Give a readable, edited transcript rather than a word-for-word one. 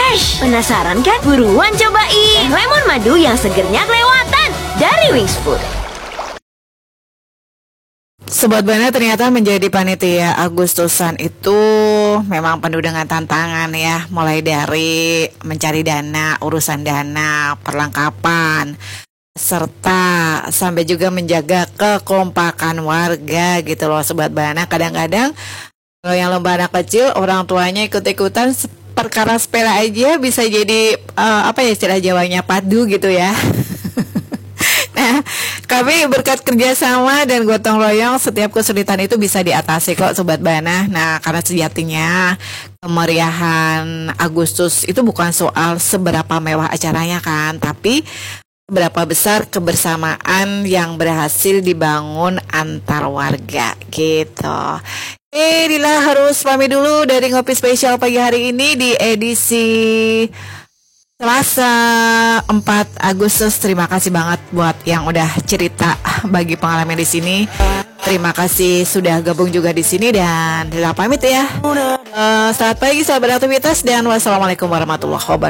fresh. Penasaran kan? Buruan cobain lemon madu yang segernya kelewatan dari Wings Food. Sobat Bana, ternyata menjadi panitia Agustusan itu memang penuh dengan tantangan ya. Mulai dari mencari dana, urusan dana, perlengkapan, serta sampai juga menjaga kekompakan warga gitu loh Sobat Bana. Kadang-kadang kalau yang lomba anak kecil, orang tuanya ikut-ikutan perkara sepele aja bisa jadi apa ya istilah Jawanya, padu gitu ya. Nah, kami berkat kerjasama dan gotong royong, setiap kesulitan itu bisa diatasi kok Sobat Bana. Nah, karena sejatinya kemeriahan Agustus itu bukan soal seberapa mewah acaranya kan, tapi seberapa besar kebersamaan yang berhasil dibangun antar warga gitu. Dila harus pamit dulu dari Ngopi Spesial pagi hari ini di edisi Selasa 4 Agustus. Terima kasih banget buat yang udah cerita bagi pengalaman di sini. Terima kasih sudah gabung juga di sini dan Dila pamit ya. Selamat pagi sahabat aktivitas dan wassalamualaikum warahmatullahi wabarakatuh.